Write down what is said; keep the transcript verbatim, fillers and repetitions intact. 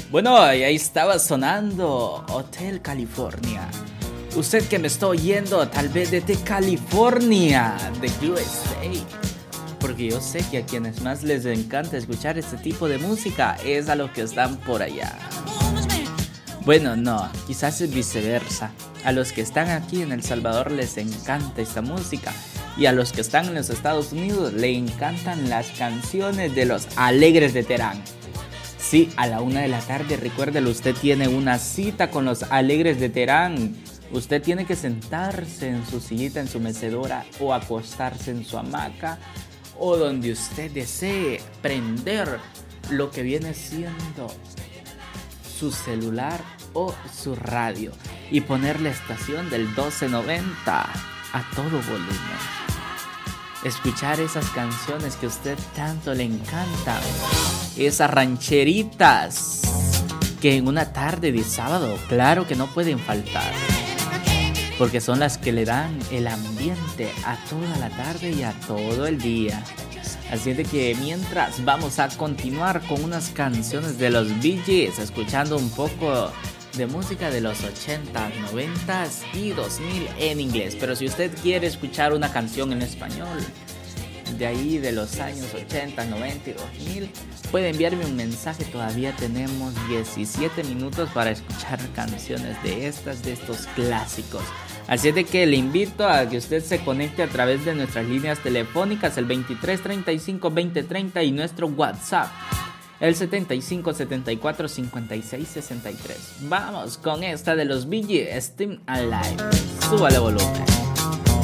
Bueno, y ahí estaba sonando Hotel California. Usted que me está oyendo, tal vez desde California, de U S A. Porque yo sé que a quienes más les encanta escuchar este tipo de música es a los que están por allá. Bueno, no, quizás es viceversa. A los que están aquí en El Salvador les encanta esta música. Y a los que están en los Estados Unidos le encantan las canciones de los Alegres de Terán. Sí, a la una de la tarde, recuérdelo, usted tiene una cita con los Alegres de Terán. Usted tiene que sentarse en su sillita, en su mecedora, o acostarse en su hamaca, o donde usted desee, prender lo que viene siendo su celular o su radio y poner la estación del doce noventa a todo volumen. Escuchar esas canciones que a usted tanto le encantan, esas rancheritas que en una tarde de sábado, claro que no pueden faltar, porque son las que le dan el ambiente a toda la tarde y a todo el día. Así de que mientras vamos a continuar con unas canciones de los Bee Gees, escuchando un poco de música de los ochentas, noventas y dos mil en inglés. Pero si usted quiere escuchar una canción en español de ahí de los años ochenta, noventa y dos mil, puede enviarme un mensaje. Todavía tenemos diecisiete minutos para escuchar canciones de estas, de estos clásicos. Así de que le invito a que usted se conecte a través de nuestras líneas telefónicas, el veintitrés treinta y cinco veinte treinta, y nuestro WhatsApp, el setenta y cinco setenta y cuatro cincuenta y seis sesenta y tres. Vamos con esta de los Bee Gees, Steam Alive. Súbale volumen.